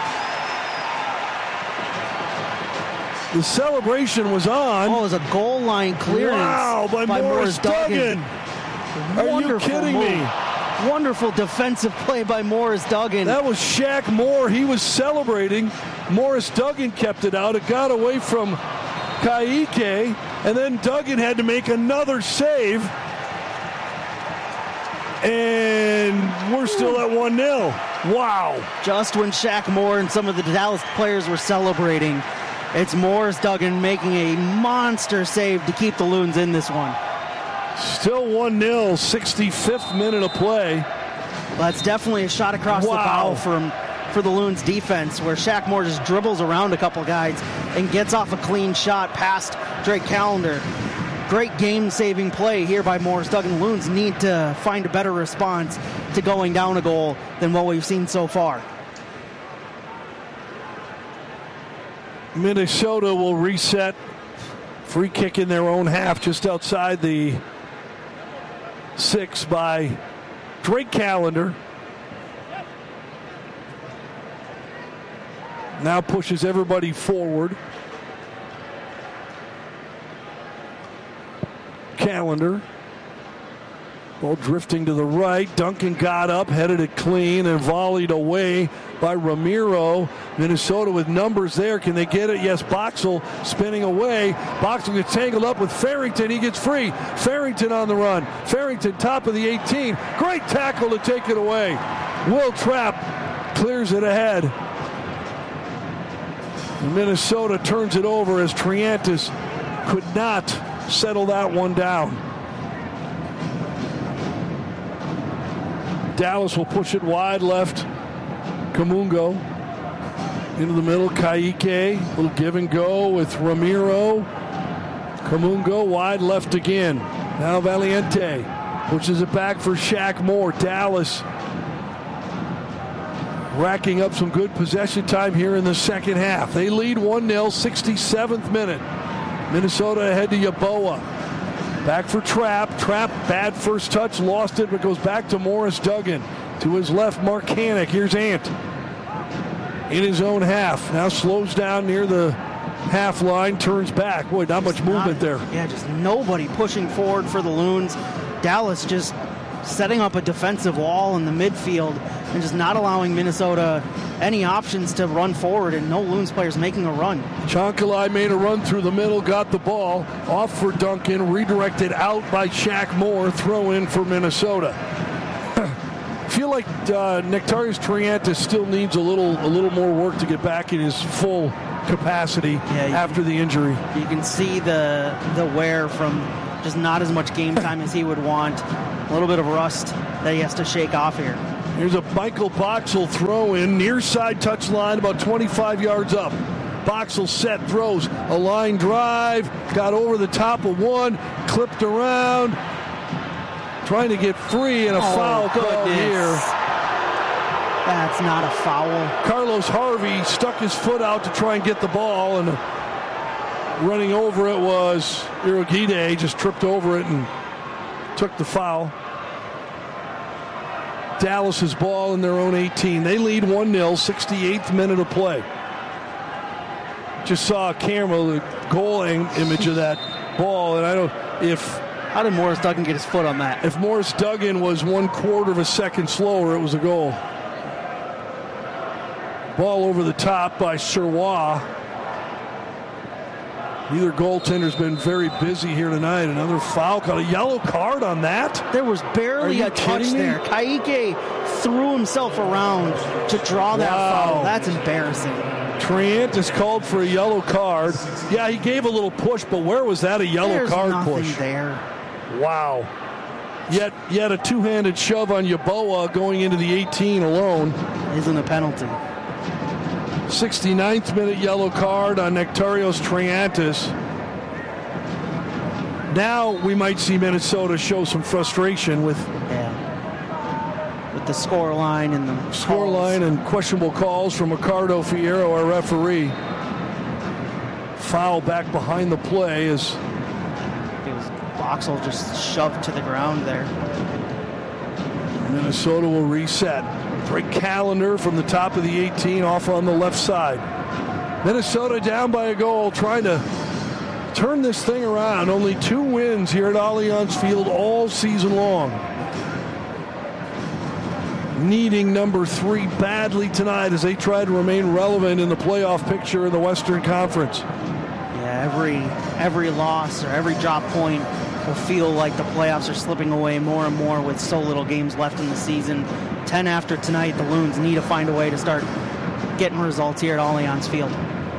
Speaker 4: The celebration was on.
Speaker 1: Oh, it was a goal line clearance.
Speaker 4: Wow, by, by Morris, Morris Duggan. Duggan. Are you kidding
Speaker 1: move.
Speaker 4: me?
Speaker 1: Wonderful defensive play by Morris Duggan.
Speaker 4: That was Shaq Moore. He was celebrating. Morris Duggan kept it out. It got away from Kaique, and then Duggan had to make another save. And we're still at one nil. Wow.
Speaker 1: Just when Shaq Moore and some of the Dallas players were celebrating, it's Morris Duggan making a monster save to keep the Loons in this one.
Speaker 4: Still one nil, sixty-fifth minute of play.
Speaker 1: Well, that's definitely a shot across
Speaker 4: wow.
Speaker 1: the bow from, for the Loons defense, where Shaq Moore just dribbles around a couple guys and gets off a clean shot past Drake Callender. Great game-saving play here by Morris Duggan. Loons need to find a better response to going down a goal than what we've seen so far.
Speaker 4: Minnesota will reset. Free kick in their own half just outside the six by Drake Callender. Now pushes everybody forward. Callender. Ball drifting to the right. Duncan got up, headed it clean, and volleyed away by Ramiro. Minnesota with numbers there. Can they get it? Yes, Boxall spinning away. Boxall gets tangled up with Farrington. He gets free. Farrington on the run. Farrington top of the eighteen. Great tackle to take it away. Will Trapp clears it ahead. Minnesota turns it over as Triantis could not settle that one down. Dallas will push it wide left. Kamungo into the middle. Kaique, little give and go with Ramiro. Kamungo wide left again. Now Valiente pushes it back for Shaq Moore. Dallas racking up some good possession time here in the second half. They lead one nil, sixty-seventh minute. Minnesota ahead to Yaboa. Back for Trapp. Trapp, bad first touch, lost it, but goes back to Morris Duggan. To his left, Mark Hannock. Here's Ant in his own half. Now slows down near the half line, turns back. Boy, not much movement
Speaker 1: not,
Speaker 4: there.
Speaker 1: Yeah, just nobody pushing forward for the Loons. Dallas just setting up a defensive wall in the midfield and just not allowing Minnesota any options to run forward, and no Loons players making a run.
Speaker 4: Chonkalai made a run through the middle, got the ball off for Duncan, redirected out by Shaq Moore, throw in for Minnesota. I feel like uh, Nectarius Triantis still needs a little a little more work to get back in his full capacity yeah, after the injury.
Speaker 1: You can see the the wear from just not as much game time as he would want. A little bit of rust that he has to shake off here.
Speaker 4: Here's a Michael Boxall throw in, near side touchline, about twenty-five yards up. Boxall set, throws a line drive, got over the top of one, clipped around, trying to get free, and a oh, foul call here.
Speaker 1: That's not a foul.
Speaker 4: Carlos Harvey stuck his foot out to try and get the ball, and running over it was Irogide, just tripped over it and took the foul. Dallas's ball in their own eighteen. They lead one nil, sixty-eighth minute of play. Just saw a camera, the goal image of that ball, and I don't, if...
Speaker 1: How did Morris Duggan get his foot on that?
Speaker 4: If Morris Duggan was one quarter of a second slower, it was a goal. Ball over the top by Serwa. Neither goaltender's been very busy here tonight. Another foul, got a yellow card on that.
Speaker 1: There was barely a touch
Speaker 4: me?
Speaker 1: there. Ka'ike threw himself around to draw that
Speaker 4: wow.
Speaker 1: foul. That's embarrassing.
Speaker 4: Triantis called for a yellow card. Yeah, he gave a little push, but where was that a yellow
Speaker 1: There's
Speaker 4: card
Speaker 1: nothing
Speaker 4: push?
Speaker 1: there.
Speaker 4: Wow. Yet, yet a two-handed shove on Yeboah going into the eighteen alone.
Speaker 1: Isn't a penalty.
Speaker 4: sixty-ninth minute yellow card on Nectarios Triantis. Now we might see Minnesota show some frustration with
Speaker 1: yeah. with the score line and the
Speaker 4: score line and questionable calls from Ricardo Fierro, our referee. Foul back behind the play as
Speaker 1: it was Boxall just shoved to the ground there.
Speaker 4: Minnesota will reset. Drake Callender from the top of the eighteen off on the left side. Minnesota down by a goal, trying to turn this thing around. Only two wins here at Allianz Field all season long. Needing number three badly tonight as they try to remain relevant in the playoff picture in the Western Conference.
Speaker 1: Yeah, every every loss or every drop point will feel like the playoffs are slipping away more and more with so little games left in the season. ten after tonight, the Loons need to find a way to start getting results here at Allianz Field.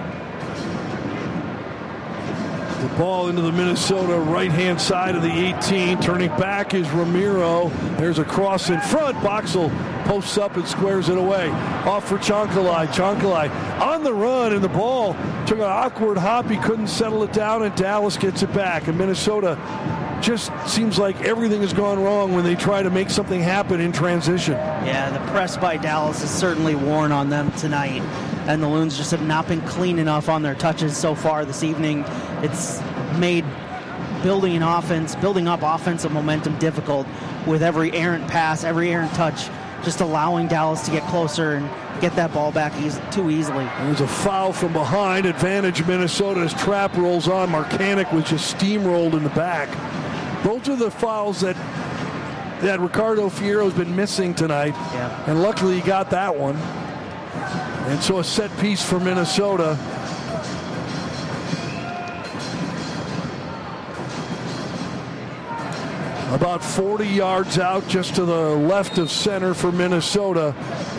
Speaker 4: The ball into the Minnesota right-hand side of the eighteen. Turning back is Ramiro. There's a cross in front. Boxall posts up and squares it away. Off for Chonkalai. Chonkalai on the run, and the ball took an awkward hop. He couldn't settle it down, and Dallas gets it back. And Minnesota just seems like everything has gone wrong when they try to make something happen in transition.
Speaker 1: Yeah, the press by Dallas has certainly worn on them tonight, and the Loons just have not been clean enough on their touches so far this evening. It's made building an offense, building up offensive momentum difficult with every errant pass, every errant touch, just allowing Dallas to get closer and get that ball back easy, too easily.
Speaker 4: There's a foul from behind. Advantage Minnesota as Trapp rolls on. Marcanic was just steamrolled in the back. Those are the fouls that that Ricardo Fierro's been missing tonight.
Speaker 1: Yeah.
Speaker 4: And luckily he got that one. And so a set piece for Minnesota. About forty yards out, just to the left of center for Minnesota.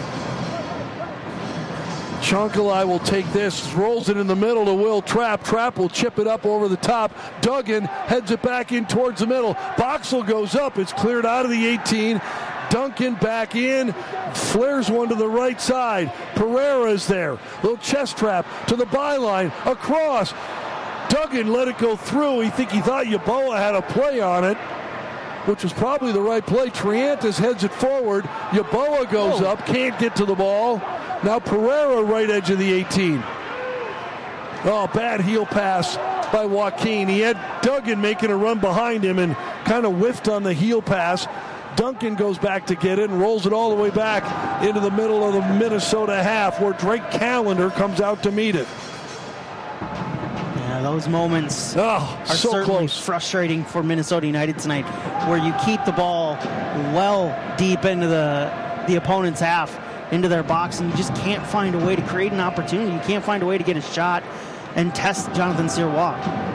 Speaker 4: Chonkalai will take this, rolls it in the middle to Will Trapp. Trapp will chip it up over the top. Duggan heads it back in towards the middle. Boxall goes up. It's cleared out of the eighteen. Duncan back in, flares one to the right side. Pereira's there. Little chest trap to the byline, across. Duggan let it go through. He think he thought Yeboah had a play on it, which was probably the right play. Triantis heads it forward. Yeboah goes
Speaker 1: Whoa.
Speaker 4: up, can't get to the ball. Now Pereira right edge of the eighteen. Oh, bad heel pass by Joaquin. He had Duggan making a run behind him and kind of whiffed on the heel pass. Duncan goes back to get it and rolls it all the way back into the middle of the Minnesota half, where Drake Callender comes out to meet it.
Speaker 1: Yeah, those moments
Speaker 4: oh,
Speaker 1: are
Speaker 4: so
Speaker 1: certainly
Speaker 4: close.
Speaker 1: frustrating for Minnesota United tonight, where you keep the ball well deep into the the opponent's half into their box, and you just can't find a way to create an opportunity. You can't find a way to get a shot and test Jonathan Sirois.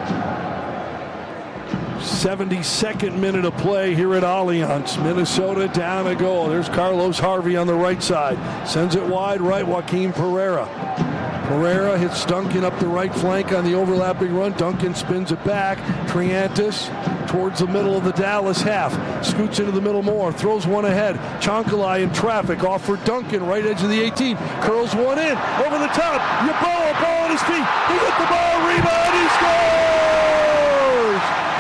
Speaker 4: seventy-second minute of play here at Allianz. Minnesota down a goal. There's Carlos Harvey on the right side. Sends it wide right, Joaquin Pereira. Pereira hits Duncan up the right flank on the overlapping run. Duncan spins it back. Triantis towards the middle of the Dallas half. Scoots into the middle more. Throws one ahead. Chancalay in traffic. Off for Duncan. Right edge of the eighteen. Curls one in. Over the top. Yeboah, ball on his feet. He hit the ball. Rebound. He scores!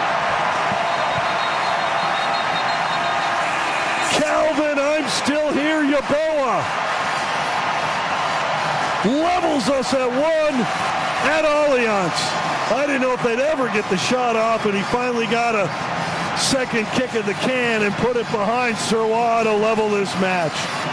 Speaker 4: Calvin, I'm still here. Yeboah levels us at one at Allianz. I didn't know if they'd ever get the shot off, and he finally got a second kick at the can and put it behind Sirois to level this match.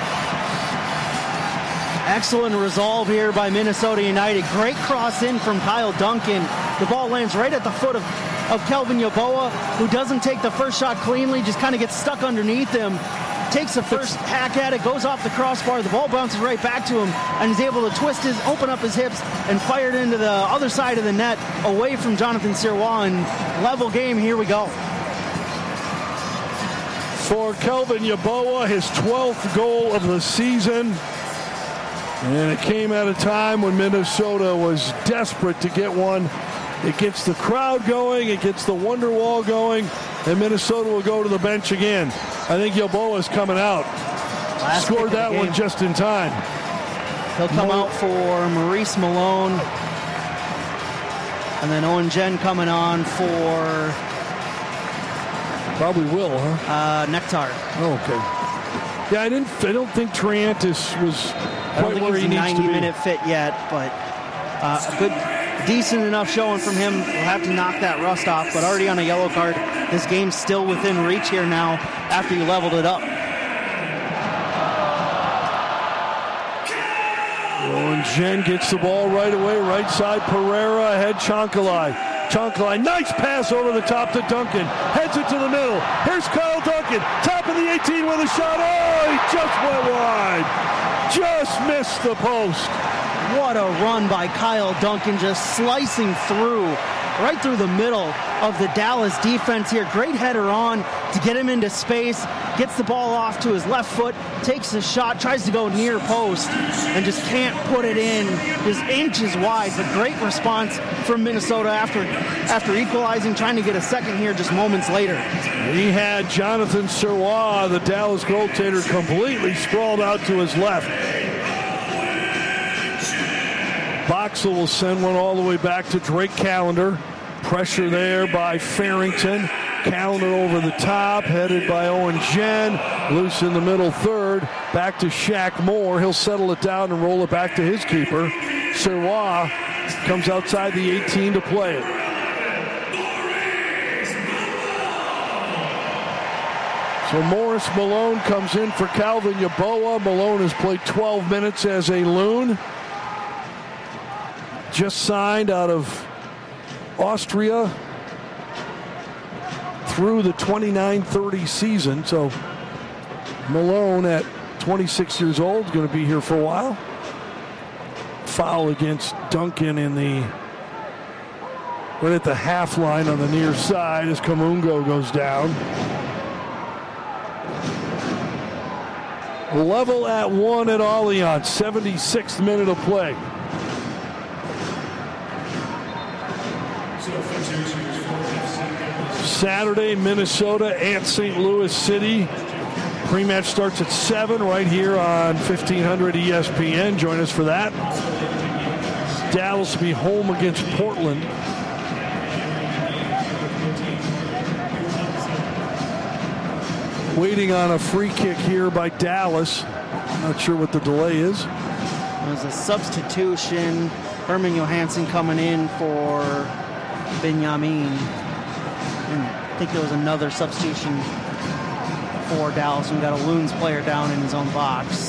Speaker 1: Excellent resolve here by Minnesota United. Great cross in from Kyle Duncan. The ball lands right at the foot of, of Kelvin Yeboah, who doesn't take the first shot cleanly, just kind of gets stuck underneath him. Takes the first hack at it, goes off the crossbar, the ball bounces right back to him, and he's able to twist his, open up his hips, and fire it into the other side of the net, away from Jonathan Sirois, and level game, here we go.
Speaker 4: For Kelvin Yeboah, his twelfth goal of the season, and it came at a time when Minnesota was desperate to get one. It gets the crowd going, it gets the wonder wall going, and Minnesota will go to the bench again. I think Yeboah is coming out. Last Scored that one just in time.
Speaker 1: He'll come Mo- out for Maurice Malone. And then Owen Jen coming on for...
Speaker 4: Probably will, huh?
Speaker 1: Uh, Nectar.
Speaker 4: Oh, okay. Yeah, I didn't. I don't think Triantis was quite where he needs to be.
Speaker 1: I don't think he's a ninety-minute fit yet, but uh, a good... decent enough showing from him. We'll have to knock that rust off, but already on a yellow card. This game's still within reach here now after you leveled it up.
Speaker 4: Owen Jen gets the ball right away. Right side, Pereira ahead, Chancalay. Chancalay, nice pass over the top to Duncan. Heads it to the middle. Here's Kyle Duncan. Top of the eighteen with a shot. Oh, he just went wide. Just missed the post.
Speaker 1: What a run by Kyle Duncan, just slicing through, right through the middle of the Dallas defense here. Great header on to get him into space, gets the ball off to his left foot, takes the shot, tries to go near post, and just can't put it in, just inches wide. But great response from Minnesota after, after equalizing, trying to get a second here just moments later.
Speaker 4: He had Jonathan Sirois, the Dallas goaltender, completely sprawled out to his left. Boxall will send one all the way back to Drake Callender. Pressure there by Farrington. Callender over the top, headed by Owen Jen. Loose in the middle third. Back to Shaq Moore. He'll settle it down and roll it back to his keeper. Sirois comes outside the eighteen to play it. So Morris Malone comes in for Calvin Yeboah. Malone has played twelve minutes as a Loon. Just signed out of Austria through the twenty-nine thirty season. So Malone at twenty-six years old is going to be here for a while. Foul against Duncan in the right at the half line on the near side as Kamungo goes down. Level at one at Allianz, seventy-sixth minute of play. Saturday, Minnesota at Saint Louis City. Pre-match starts at seven right here on fifteen hundred E S P N. Join us for that. Dallas will be home against Portland. Waiting on a free kick here by Dallas. Not sure what the delay is.
Speaker 1: There's a substitution. Herman Johansson coming in for Benjamin. And I think there was another substitution for Dallas. We got a Loons player down in his own box.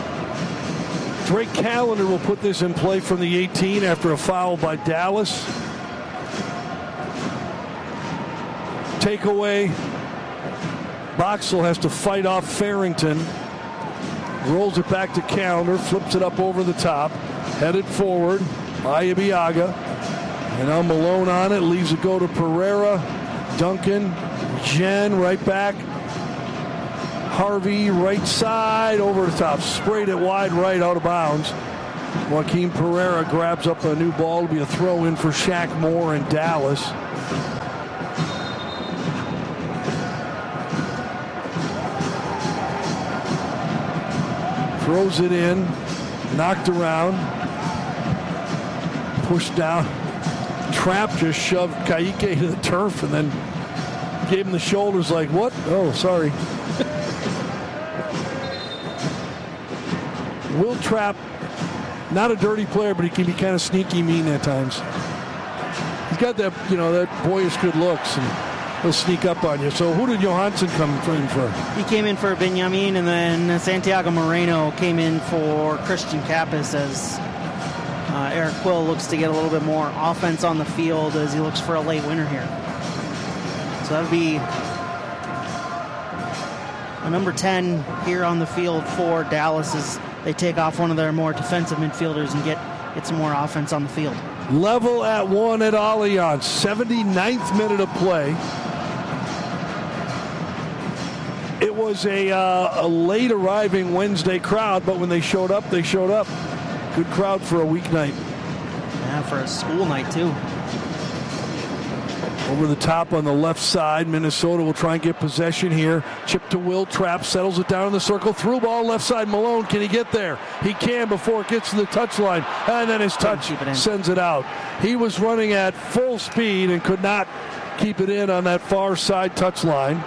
Speaker 4: Drake Callender will put this in play from the eighteen after a foul by Dallas. takeaway. Boxall has to fight off Farrington. Rolls it back to Calendar, flips it up over the top. Headed forward, Ayabiaga. And now Malone on it, leaves it go to Pereira. Duncan, Jen right back. Harvey right side, over the top. Sprayed it wide right, out of bounds. Joaquin Pereira grabs up a new ball. It'll be a throw in for Shaq Moore in Dallas. Throws it in, knocked around, pushed down. Trapp just shoved Ka'ike to the turf and then gave him the shoulders like, what? Oh, sorry. Will Trapp, not a dirty player, but he can be kind of sneaky mean at times. He's got that, you know, that boyish good looks, and he'll sneak up on you. So who did Johansson come in for?
Speaker 1: He came in for Benjamin, and then Santiago Moreno came in for Christian Kappas as uh, Eric Quill looks to get a little bit more offense on the field as he looks for a late winner here. So that would be a number ten here on the field for Dallas as they take off one of their more defensive midfielders and get, get some more offense on the field.
Speaker 4: Level at one at Allianz. seventy-ninth minute of play. It was a, uh, a late arriving Wednesday crowd, but when they showed up, they showed up. Good crowd for a weeknight.
Speaker 1: Yeah, for a school night, too.
Speaker 4: Over the top on the left side, Minnesota will try and get possession here. Chip to Will, Trapp settles it down in the circle. Through ball, left side, Malone. Can he get there? He can before it gets to the touchline. And then his touch it sends it out. He was running at full speed and could not keep it in on that far side touchline.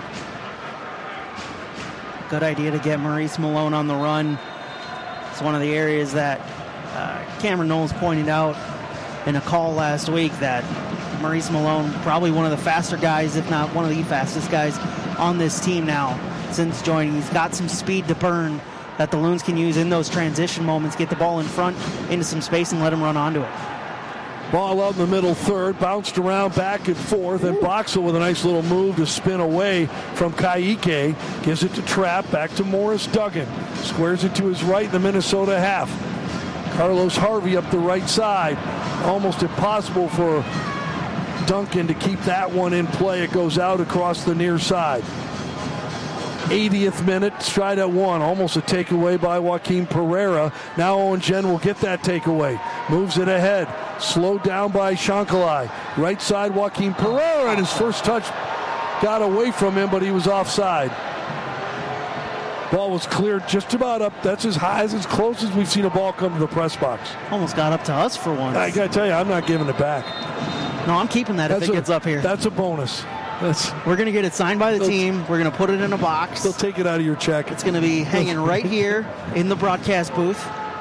Speaker 1: Good idea to get Maurice Malone on the run. It's one of the areas that uh, Cameron Knowles pointed out in a call last week that Maurice Malone, probably one of the faster guys, if not one of the fastest guys on this team now since joining. He's got some speed to burn that the Loons can use in those transition moments, get the ball in front into some space and let him run onto it.
Speaker 4: Ball out in the middle third, bounced around back and forth, and Boxall with a nice little move to spin away from Ka'ike. Gives it to Trapp, back to Morris Duggan. Squares it to his right in the Minnesota half. Carlos Harvey up the right side. Almost impossible for Duncan to keep that one in play. It goes out across the near side. eightieth minute, stride at one. Almost a takeaway by Joaquin Pereira. Now Owen Jen will get that takeaway. Moves it ahead. Slowed down by Shankalai. Right side, Joaquin Pereira, and his first touch got away from him, but he was offside. Ball was cleared just about up. That's as high, as, as close as we've seen a ball come to the press box.
Speaker 1: Almost got up to us for once.
Speaker 4: I got to tell you, I'm not giving it back.
Speaker 1: No, I'm keeping that
Speaker 4: that's
Speaker 1: if it
Speaker 4: a,
Speaker 1: gets up here.
Speaker 4: That's a bonus. That's,
Speaker 1: We're going to get it signed by the team. We're going to put it in a box.
Speaker 4: They'll take it out of your check.
Speaker 1: It's going to be hanging right here in the broadcast booth.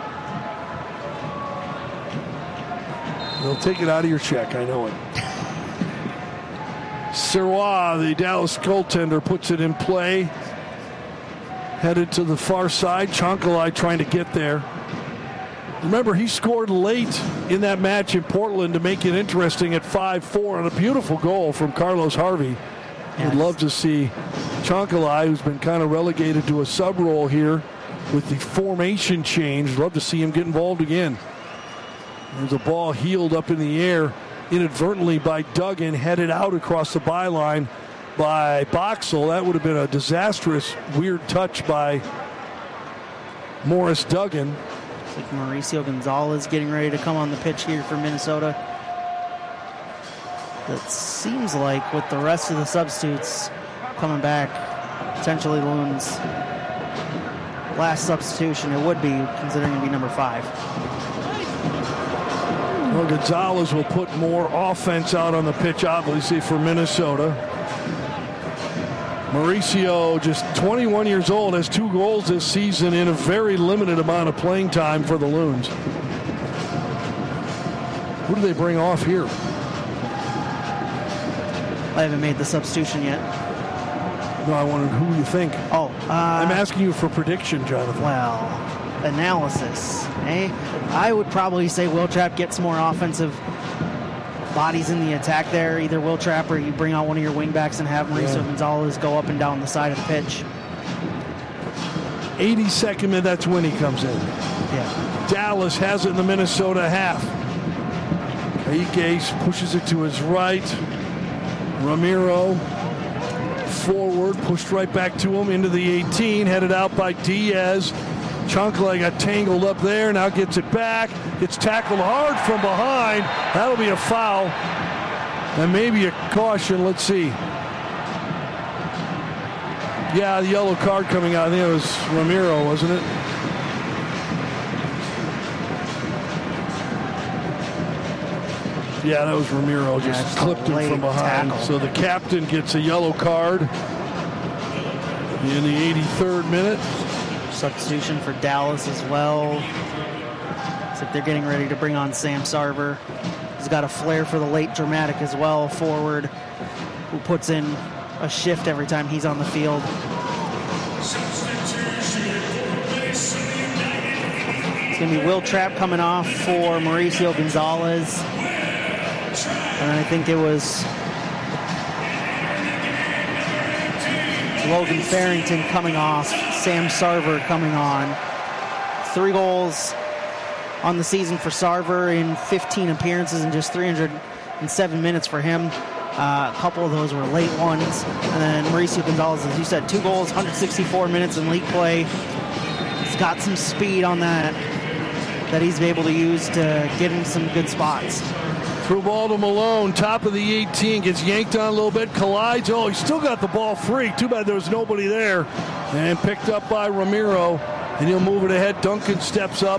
Speaker 4: They'll take it out of your check. I know it. Sirois, the Dallas goaltender, puts it in play. Headed to the far side. Chonkalai trying to get there. Remember, he scored late in that match in Portland to make it interesting at five four on a beautiful goal from Carlos Harvey. Yes. I'd love to see Chonkalai, who's been kind of relegated to a sub role here with the formation change. I'd love to see him get involved again. There's a ball heeled up in the air inadvertently by Duggan, headed out across the byline by Boxall. That would have been a disastrous, weird touch by Morris Duggan.
Speaker 1: It's like Mauricio Gonzalez getting ready to come on the pitch here for Minnesota. That seems like with the rest of the substitutes coming back, potentially Loons' last substitution, it would be, considering it to be number five.
Speaker 4: Well, Gonzalez will put more offense out on the pitch, obviously, for Minnesota. Mauricio, just twenty-one years old, has two goals this season in a very limited amount of playing time for the Loons. Who do they bring off here?
Speaker 1: I haven't made the substitution yet.
Speaker 4: No, I wondered who you think.
Speaker 1: Oh, uh,
Speaker 4: I'm asking you for prediction, Jonathan.
Speaker 1: Well, analysis. Eh? I would probably say Will Trapp gets more offensive bodies in the attack there. Either Will Trapp or you bring out one of your wingbacks and have Mauricio yeah. Gonzalez go up and down the side of the pitch.
Speaker 4: eighty-second minute, that's when he comes in.
Speaker 1: Yeah.
Speaker 4: Dallas has it in the Minnesota half. Ike pushes it to his right. Ramiro forward, pushed right back to him into the eighteen, headed out by Diaz. Chancalay got tangled up there, now gets it back, gets tackled hard from behind. That'll be a foul and maybe a caution. Let's see. Yeah, the yellow card coming out. I think it was Ramiro, wasn't it? Yeah, that was Ramiro. Just yeah, clipped him from behind. Tackle. So the captain gets a yellow card in the eighty-third minute.
Speaker 1: Substitution for Dallas as well. Looks like they're getting ready to bring on Sam Sarver. He's got a flair for the late dramatic as well, forward, who puts in a shift every time he's on the field. It's going to be Will Trapp coming off for Mauricio Gonzalez. And I think it was Logan Farrington coming off, Sam Sarver coming on. Three goals on the season for Sarver in fifteen appearances and just three hundred seven minutes for him. Uh, a couple of those were late ones. And then Mauricio Gonzalez, as you said, two goals, one hundred sixty-four minutes in league play. He's got some speed on that that he's able to use to get in some good spots.
Speaker 4: Through ball to Malone, top of the eighteen, gets yanked on a little bit, collides. Oh, he's still got the ball free. Too bad there was nobody there. And picked up by Ramiro, and he'll move it ahead. Duncan steps up.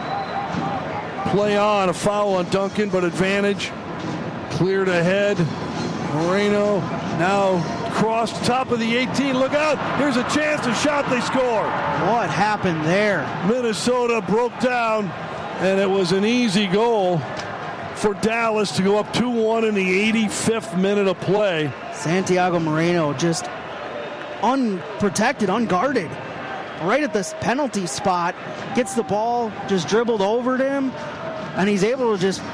Speaker 4: Play on, a foul on Duncan, but advantage. Cleared ahead. Moreno now crossed top of the eighteen. Look out, here's a chance, a shot, they score.
Speaker 1: What happened there?
Speaker 4: Minnesota broke down, and it was an easy goal for Dallas to go up two one in the eighty-fifth minute of play.
Speaker 1: Santiago Moreno just unprotected, unguarded, right at this penalty spot, gets the ball just dribbled over to him, and he's able to just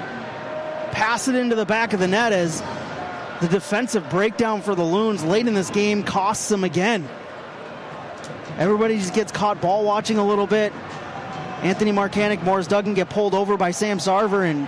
Speaker 1: pass it into the back of the net as the defensive breakdown for the Loons late in this game costs them again. Everybody just gets caught ball watching a little bit. Anthony Marcanic, Morris Duggan get pulled over by Sam Sarver, and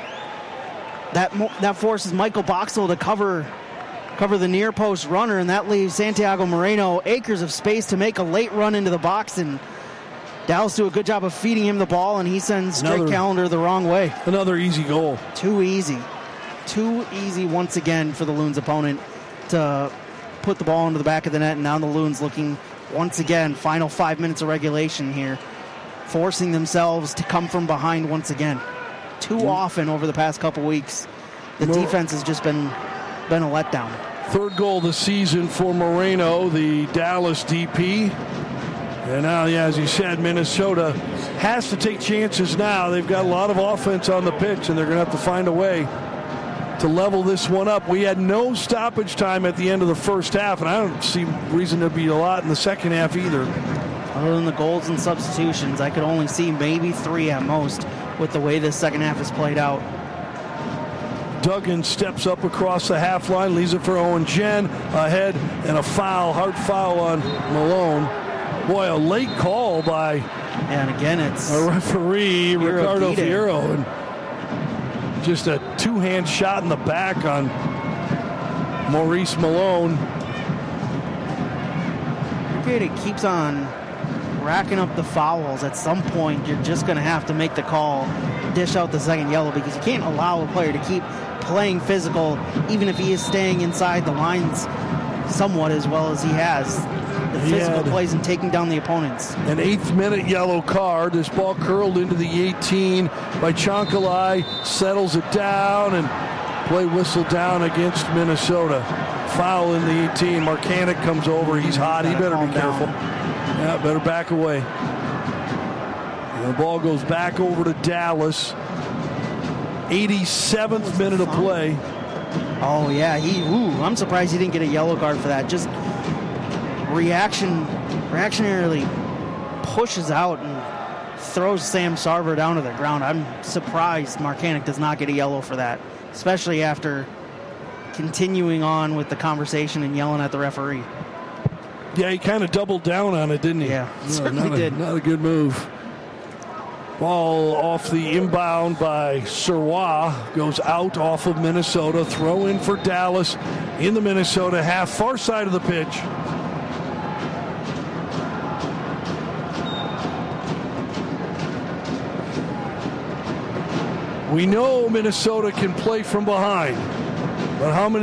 Speaker 1: that that forces Michael Boxall to cover cover the near post runner, and that leaves Santiago Moreno acres of space to make a late run into the box, and Dallas do a good job of feeding him the ball, and he sends Drake another, Callender the wrong way.
Speaker 4: Another easy goal.
Speaker 1: Too easy. Too easy once again for the Loons opponent to put the ball into the back of the net, and now the Loons looking once again, final five minutes of regulation here, forcing themselves to come from behind once again. Too mm. often over the past couple weeks, the no. defense has just been been a letdown.
Speaker 4: Third goal of the season for Moreno, the Dallas D P. And now, yeah, as you said, Minnesota has to take chances now. They've got a lot of offense on the pitch, and they're going to have to find a way to level this one up. We had no stoppage time at the end of the first half, and I don't see reason to be a lot in the second half either.
Speaker 1: Other than the goals and substitutions, I could only see maybe three at most with the way this second half has played out.
Speaker 4: Duggan steps up across the half line, leaves it for Owen Jen, ahead, and a foul, hard foul on Malone. Boy, a late call by
Speaker 1: and again it's
Speaker 4: a referee, Fierro Ricardo Guide. Fierro, and just a two-hand shot in the back on Maurice Malone.
Speaker 1: It keeps on racking up the fouls. At some point, you're just going to have to make the call, dish out the second yellow, because you can't allow a player to keep playing physical, even if he is staying inside the lines somewhat as well as he has. The physical plays and taking down the opponents.
Speaker 4: An eighth minute yellow card. This ball curled into the eighteen by Chancalay. Settles it down, and play whistle down against Minnesota. Foul in the eighteen. Marcanic comes over. He's hot. He better be careful. Yeah, better back away. And the ball goes back over to Dallas. eighty-seventh minute of play.
Speaker 1: Oh, yeah. He. Ooh, I'm surprised he didn't get a yellow card for that. Just reaction, reactionarily pushes out and throws Sam Sarver down to the ground. I'm surprised Marcanic does not get a yellow for that. especially after continuing on with the conversation and yelling at the referee.
Speaker 4: Yeah, he kind of doubled down on it, didn't he?
Speaker 1: Yeah,
Speaker 4: no,
Speaker 1: certainly
Speaker 4: not
Speaker 1: did.
Speaker 4: A, not a good move. Ball off the inbound by Sirois. Goes out off of Minnesota. Throw in for Dallas in the Minnesota half. Far side of the pitch. We know Minnesota can play from behind, but how many